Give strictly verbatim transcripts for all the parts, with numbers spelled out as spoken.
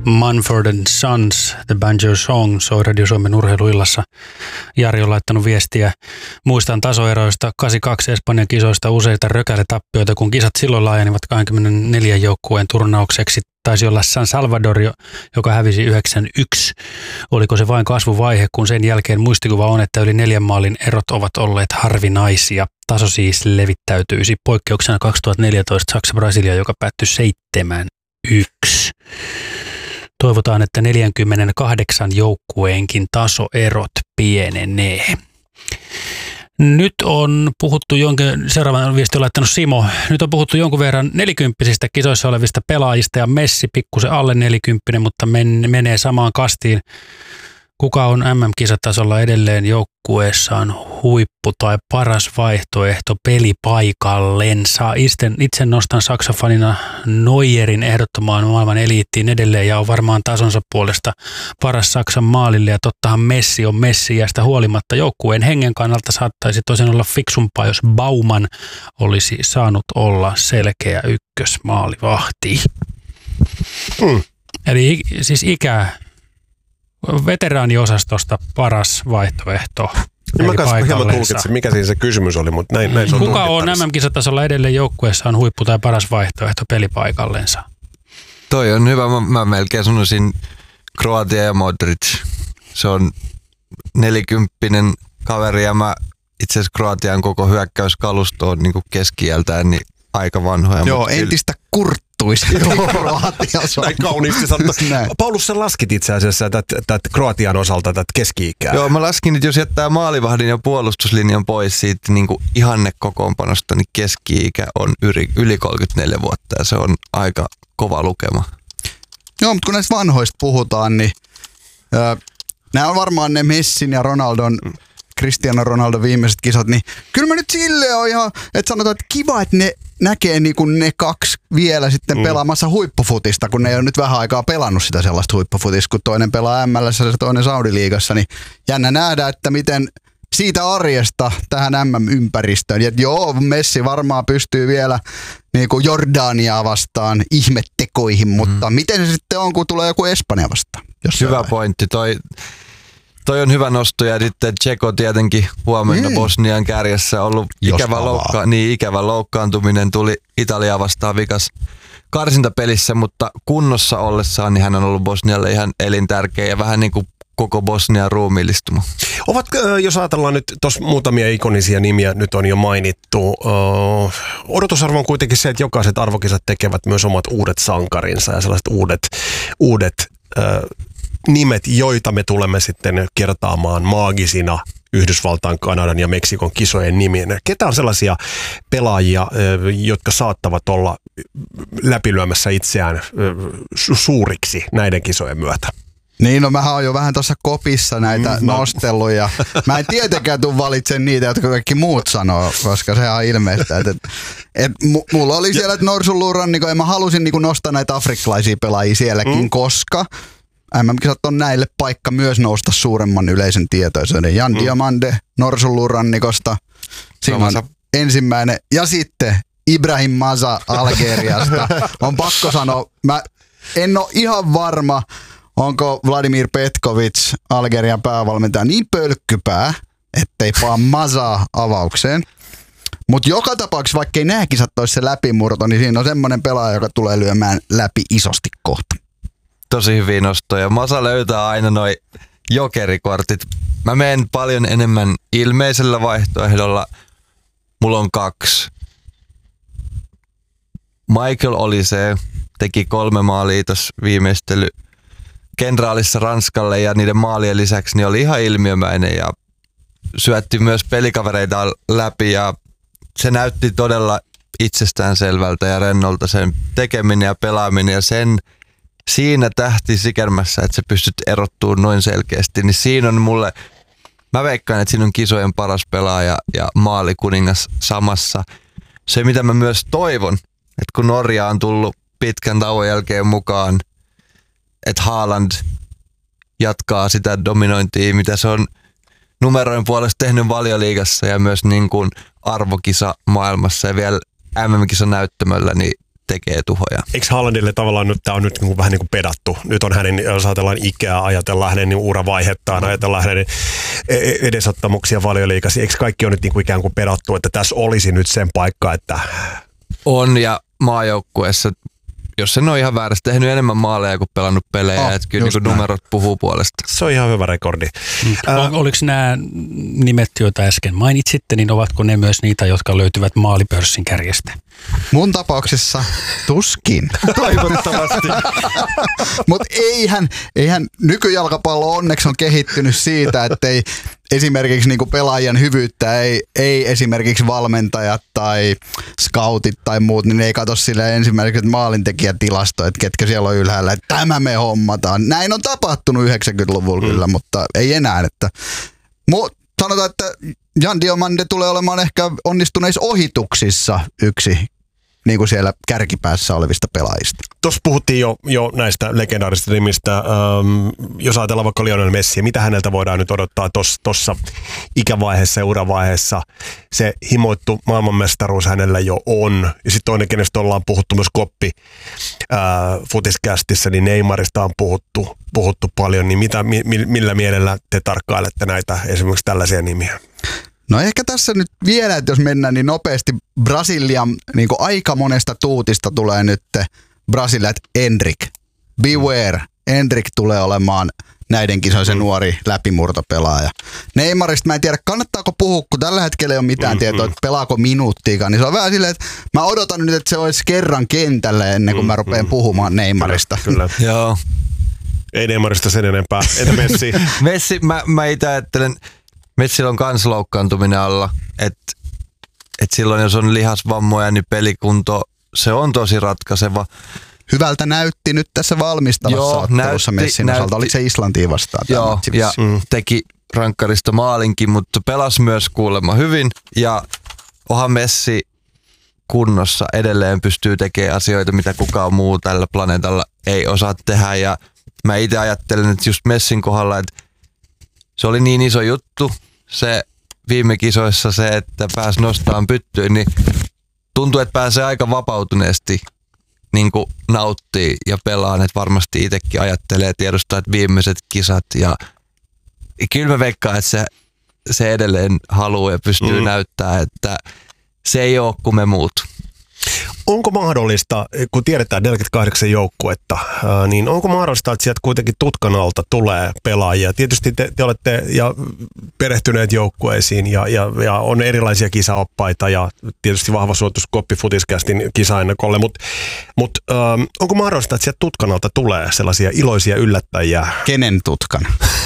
Mumford and Sons, The Banjo Song, soi Radio Suomen urheiluillassa. Jari on laittanut viestiä. Muistan tasoeroista kahdeksankymmentäkaksi Espanjan kisoista useita rökäletappioita, kun kisat silloin laajenivat kaksikymmentäneljä joukkueen turnaukseksi. Taisi olla San Salvador, joka hävisi yhdeksänkymmentäyksi. Oliko se vain kasvuvaihe, kun sen jälkeen muistikuva on, että yli neljän maalin erot ovat olleet harvinaisia. Taso siis levittäytyisi. Poikkeuksena kaksituhattaneljätoista Saksa-Brasilia, joka päättyi seitsemän yksi. Toivotaan, että neljäkymmentäkahdeksan joukkueenkin tasoerot pienenee. Nyt on puhuttu jonkin, seuraavan viesti on laittanut Simo, nyt on puhuttu jonkun verran nelikymppisistä kisoissa olevista pelaajista ja Messi pikkusen alle nelikymppinen, mutta men, menee samaan kastiin. Kuka on M M-kisatasolla edelleen joukkueessaan huippu tai paras vaihtoehto pelipaikallensa? Itse, itse nostan saksafanina Neuerin ehdottomaan maailman eliittiin edelleen ja on varmaan tasonsa puolesta paras Saksan maalille. Ja tottahan Messi on Messi ja sitä huolimatta joukkueen hengen kannalta saattaisi tosin olla fiksumpaa, jos Bauman olisi saanut olla selkeä ykkösmaalivahti. Hmm. Eli siis ikä... veteraaniosastosta paras vaihtoehto. Mä kanssa hieman tulkitsin, mikä siinä se kysymys oli, mutta näin, näin se on Kuka on M M-kisatasolla edelleen joukkueessaan huippu tai paras vaihtoehto pelipaikallensa? Toi on hyvä. Mä, mä melkein sanoisin Kroatia ja Modric. Se on nelikymppinen kaveri ja mä itse asiassa Kroatian koko hyökkäyskalusto on niin keski-iältään niin aika vanhoja. Joo, entistä kurttuista Kroatiassa. Näin kauniisti sanottu. Paulus, sä laskit itse asiassa tätä Kroatian osalta tätä keski-ikää. Joo, mä laskin, että jos jättää maalivahdin ja puolustuslinjan pois siitä niin kuin ihannekokoonpanosta, niin keski-ikä on yli, yli kolmekymmentäneljä vuotta ja se on aika kova lukema. Joo, mutta kun näistä vanhoista puhutaan, niin äh, nämä on varmaan ne Messin ja Ronaldon Cristiano Ronaldo viimeiset kisat, niin kyllä mä nyt silleen on ihan, että sanotaan, että kiva, että ne näkee niin kuin ne kaksi vielä sitten mm. pelaamassa huippufutista, kun ne ei ole nyt vähän aikaa pelannut sitä sellaista huippufutista, kun toinen pelaa M L:ssä ja toinen Saudi-liigassa, niin jännä nähdä, että miten siitä arjesta tähän M M-ympäristöön. Ja joo, Messi varmaan pystyy vielä niin kuin Jordaniaa vastaan ihmettekoihin, mutta mm. miten se sitten on, kun tulee joku Espanja vastaan? Hyvä pointti, toi... Toi on hyvä nosto ja sitten Tseko tietenkin huomenna mm. Bosnian kärjessä ollut ikävä, loukka- niin, ikävä loukkaantuminen tuli Italiaa vastaan vikas karsintapelissä, mutta kunnossa ollessaan niin hän on ollut Bosnialle ihan elintärkeä ja vähän niin kuin koko Bosnian ruumiillistuma. Ovat, jos ajatellaan nyt, tuossa muutamia ikonisia nimiä nyt on jo mainittu. Odotusarvo on kuitenkin se, että jokaiset arvokisat tekevät myös omat uudet sankarinsa ja sellaiset uudet, uudet nimet, joita me tulemme sitten kertaamaan maagisina Yhdysvaltain, Kanadan ja Meksikon kisojen nimien. Ketä on sellaisia pelaajia, jotka saattavat olla läpilyömässä itseään suuriksi näiden kisojen myötä? Niin, no mähän oon jo vähän tuossa kopissa näitä mm, nostellut ja mä en tietenkään tule valitsen niitä, jotka kaikki muut sanoo, koska se on ilmeistä. Et, et, et, mulla oli siellä, että Norsunluuranniko, ja mä halusin niinku nostaa näitä afrikkalaisia pelaajia sielläkin, mm. koska M M-kisat on näille paikka myös nousta suuremman yleisen tietoisuuden. Jan mm. Diamande Norsunluurannikosta, siinä on ensimmäinen. Ja sitten Ibrahim Maza Algeriasta. On pakko sanoa, mä en ole ihan varma, onko Vladimir Petkovic, Algerian päävalmentaja, niin pölkkypää, ettei paa Mazaa avaukseen. Mutta joka tapauksessa, vaikka ei nämä kisat olisi se läpimurto, niin siinä on semmoinen pelaaja, joka tulee lyömään läpi isosti kohta. Tosi hyvin nostoja. Masa löytää aina noi jokerikortit. Mä menen paljon enemmän ilmeisellä vaihtoehdolla. Mulla on kaksi. Michael oli se, teki kolme maalia tuossa viimeistely kenraalissa Ranskalle ja niiden maalien lisäksi niin oli ihan ilmiömäinen ja syötti myös pelikavereita läpi ja se näytti todella itsestäänselvältä ja rennolta sen tekeminen ja pelaaminen ja sen siinä tähti sikermässä, että sä pystyt erottumaan noin selkeästi, niin siinä on mulle, mä veikkaan, että siinä on kisojen paras pelaaja ja maalikuningas samassa. Se mitä mä myös toivon, että kun Norja on tullut pitkän tauon jälkeen mukaan, että Haaland jatkaa sitä dominointia, mitä se on numeroin puolesta tehnyt Valioliigassa ja myös niin kuin arvokisa maailmassa ja vielä M M-kisa näyttämöllä, niin tekee tuhoja. Eikö Haalandille tavallaan nyt, tämä on nyt niin kuin vähän niin kuin pedattu? Nyt on hänen, jos ajatellaan ikää, ajatellaan hänen niin uravaihettaan, ajatellaan hänen edesottamuksia Valioliigassa. Eikö kaikki ole nyt niin kuin ikään kuin pedattu, että tässä olisi nyt sen paikka, että... On, ja maajoukkueessa, jos en ole ihan väärästi, tehnyt enemmän maaleja kuin pelannut pelejä, oh, että kyllä niin numerot puhuu puolesta. Se on ihan hyvä rekordi. Mm. Ol, oliko nämä nimet, joita äsken mainitsitte, niin ovatko ne myös niitä, jotka löytyvät maalipörssin kärjestä? Mun tapauksessa tuskin. Toivottavasti. Mutta eihän, eihän nykyjalkapallo onneksi on kehittynyt siitä, että ei esimerkiksi niinku pelaajien hyvyyttä ei, ei esimerkiksi valmentajat tai scoutit tai muut, niin ne ei katso sille ensimmäiseksi maalintekijätilasto, että ketkä siellä on ylhäällä, että tämä me hommataan. Näin on tapahtunut yhdeksänkymmentäluvulla mm. kyllä, mutta ei enää. Että. Mut sanotaan, että Jan Diomande tulee olemaan ehkä onnistuneissa ohituksissa yksi niin kuin siellä kärkipäässä olevista pelaajista. Tuossa puhuttiin jo, jo näistä legendaarisista nimistä. Ähm, jos ajatellaan vaikka Lionel Messiä, mitä häneltä voidaan nyt odottaa tuossa ikävaiheessa ja uravaiheessa? Se himoittu maailmanmestaruus hänellä jo on. Ja sitten toinen, kenestä ollaan puhuttu myös Koppi äh, Futiscastissa, niin Neymarista on puhuttu, puhuttu paljon. Niin mitä, mi, millä mielellä te tarkkailette näitä esimerkiksi tällaisia nimiä? No ehkä tässä nyt vielä, että jos mennään niin nopeasti Brasilian niin kuin aika monesta tuutista tulee nyt Brasilia, että Endrick, beware, Endrick tulee olemaan näiden kisojen mm. nuori läpimurtopelaaja. Neymarista mä en tiedä, kannattaako puhua, kun tällä hetkellä ei ole mitään mm-hmm. tietoa, että pelaako minuuttiikaan. Niin se on vähän silleen, että mä odotan nyt, että se olisi kerran kentälle ennen kuin mä rupean mm-hmm. puhumaan Neymarista. Kyllä, kyllä. Joo. Ei Neymarista sen enempää. Entä Messi? Messi, mä, mä itse ajattelen, Messillä on kans loukkaantuminen alla, että et silloin jos on lihasvammoja, niin pelikunto, se on tosi ratkaiseva. Hyvältä näytti nyt tässä valmistavassa ottelussa Messin näytti, osalta. Oliko se Islantiin vastaan? Joo, ja mm. teki rankkarista maalinkin, mutta pelasi myös kuulemma hyvin. Ja onhan Messi kunnossa edelleen pystyy tekemään asioita, mitä kukaan muu tällä planeetalla ei osaa tehdä. Ja mä itse ajattelen, että just Messin kohdalla, että se oli niin iso juttu, se viime kisoissa se, että pääsi nostamaan pyttyyn, niin tuntuu, että pääsee aika vapautuneesti niin kuin nauttii ja pelaa, että varmasti itsekin ajattelee tiedostaa, että viimeiset kisat ja kyllä mä veikkaan, että se, se edelleen haluaa ja pystyy mm. näyttämään, että se ei ole kuin me muut. Onko mahdollista, kun tiedetään neljäkymmentäkahdeksan joukkuetta, niin onko mahdollista, että sieltä kuitenkin tutkan alta tulee pelaajia? Tietysti te, te olette ja perehtyneet joukkueisiin ja, ja, ja on erilaisia kisaoppaita ja tietysti vahva suotus Koppi Futiscastin kisaennakolle, mutta mut, ähm, onko mahdollista, että sieltä tutkan alta tulee sellaisia iloisia yllättäjiä? Kenen tutkan?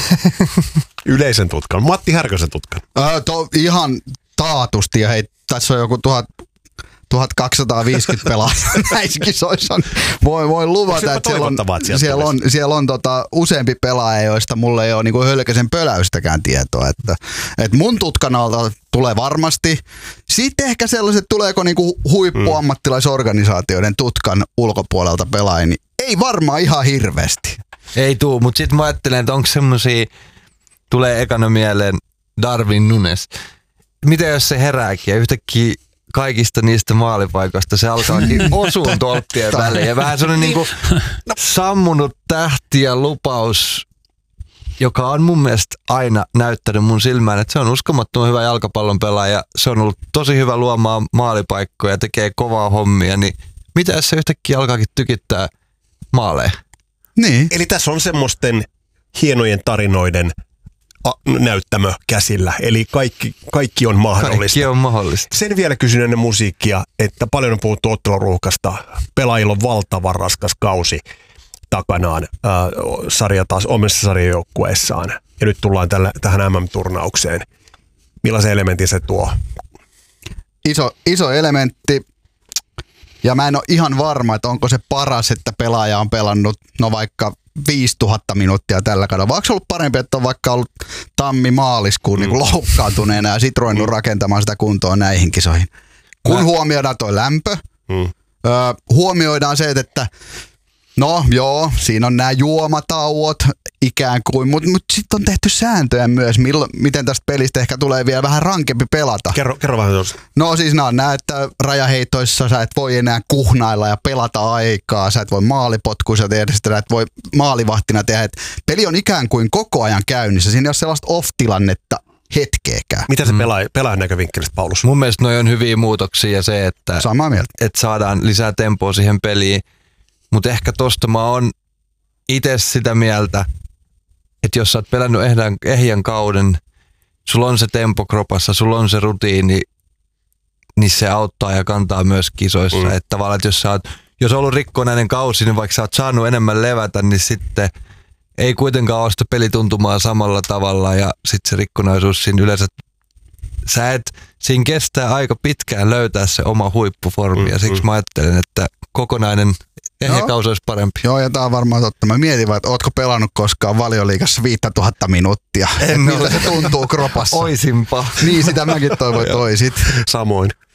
Yleisen tutkan, Matti Härkösen tutkan. Äh, to, ihan taatusti ja hei, tässä on joku tuhat tuhatkaksisataaviisikymmentä pelaajaa näissä kisoissa. Voin, voin luvata, että siellä on, siellä on, siellä on tota, useampi pelaaja, joista mulla ei ole niinku hölkäsen pöläystäkään tietoa. Että, et mun tutkanalta tulee varmasti. Sitten ehkä sellaiset, tuleeko niinku huippuammattilaisorganisaatioiden tutkan ulkopuolelta pelaajia, niin ei varmaan ihan hirveästi. Ei tuu, mutta sitten mä ajattelen, että onko semmosia, tulee ekana mieleen Darwin Nunes. Mitä jos se herääkin ja yhtäkkiä kaikista niistä maalipaikoista se alkaakin osuun tolppien väliin. Ja vähän sellainen niin kuin sammunut tähti ja lupaus, joka on mun mielestä aina näyttänyt mun silmään, että se on uskomattoman hyvä jalkapallon pelaaja. Se on ollut tosi hyvä luomaan maalipaikkoja ja tekee kovaa hommia. Niin mitä jos se yhtäkkiä alkaakin tykittää maaleja? Niin. Eli tässä on semmoisten hienojen tarinoiden näyttämö käsillä, eli kaikki, kaikki on mahdollista. Kaikki on mahdollista. Sen vielä kysyn ennen musiikkia, että paljon on puhuttu otteluruuhkasta. Pelaajilla on valtavan raskas kausi takanaan äh, sarja taas omissa sarjajoukkueessaan. Ja nyt tullaan tälle, tähän M M-turnaukseen. Millaisen elementin se tuo? Iso, iso elementti. Ja mä en ole ihan varma, että onko se paras, että pelaaja on pelannut no vaikka viisituhatta minuuttia tällä kaudella. Vaikka se ollut parempi, että on vaikka ollut tammi-maaliskuun mm. niin loukkaantuneena ja sit ruvennut mm. rakentamaan sitä kuntoa näihin kisoihin. Kun mä... huomioidaan toi lämpö, mm. ö, huomioidaan se, että no joo, siinä on nämä juomatauot, ikään kuin, mutta mut sitten on tehty sääntöjä myös, millo, miten tästä pelistä ehkä tulee vielä vähän rankempi pelata. Kerro, kerro vähän tuosta. No siis nämä on nää, että rajaheitoissa sä et voi enää kuhnailla ja pelata aikaa, sä et voi maalipotkuissa tehdä sitä, et voi maalivahtina tehdä, että peli on ikään kuin koko ajan käynnissä, siinä ei ole sellaista off-tilannetta hetkeäkään. Mitä se pelaa, pelaajan näkövinkkelistä, Paulus? Mun mielestä noi on hyviä muutoksia ja se, että, Samaa mieltä. että saadaan lisää tempoa siihen peliin, mutta ehkä tosta mä oon itse sitä mieltä, että jos sä oot pelännyt ehjän, ehjän kauden, sulla on se tempo kropassa, sulla on se rutiini, niin se auttaa ja kantaa myös kisoissa. Mm. Että tavallaan, että jos sä oot, jos on ollut rikkonainen kausi, niin vaikka sä oot saanut enemmän levätä, niin sitten ei kuitenkaan ole sitä pelituntumaa samalla tavalla ja sitten se rikkonaisuus siinä yleensä, sä et, siinä kestää aika pitkään löytää se oma huippuformi mm, ja siksi mm. mä ajattelen, että kokonainen ehjä kausi olisi parempi. Joo, ja tää on varmaan totta. Mä mietin vaan, että ootko pelannut koskaan Valioliigassa viisituhatta minuuttia? En miltä se tuntuu kropassa? Oisinpa. Niin, sitä mäkin toivon, että oisit. Samoin.